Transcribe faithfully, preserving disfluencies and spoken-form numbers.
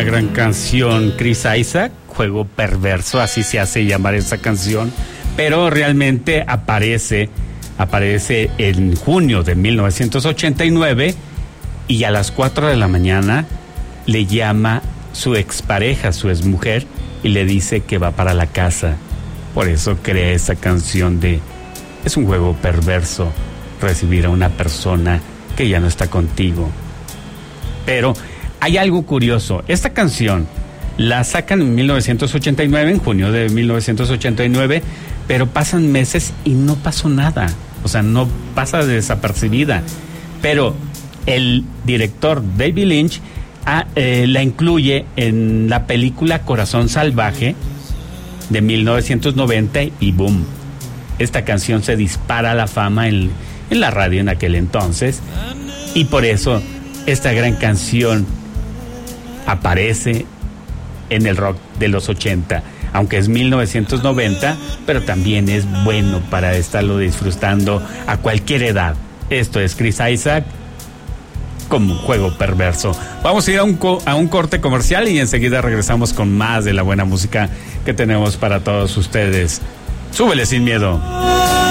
una gran canción, Chris Isaak, Juego Perverso, así se hace llamar esa canción, pero realmente aparece, aparece en junio de mil novecientos ochenta y nueve y a las cuatro de la mañana le llama su expareja, su exmujer, y le dice que va para la casa. Por eso crea esa canción de, es un juego perverso recibir a una persona que ya no está contigo. Pero hay algo curioso, esta canción la sacan en mil novecientos ochenta y nueve, en junio de mil novecientos ochenta y nueve, pero pasan meses y no pasó nada, o sea, no pasa desapercibida. Pero el director David Lynch ah, eh, la incluye en la película Corazón Salvaje de mil novecientos noventa y boom, esta canción se dispara a la fama en, en la radio en aquel entonces, y por eso esta gran canción aparece en el rock de los ochenta, aunque es mil novecientos noventa, pero también es bueno para estarlo disfrutando a cualquier edad. Esto es Chris Isaak como Juego Perverso. Vamos a ir a un, co- a un corte comercial y enseguida regresamos con más de la buena música que tenemos para todos ustedes. Súbele sin miedo.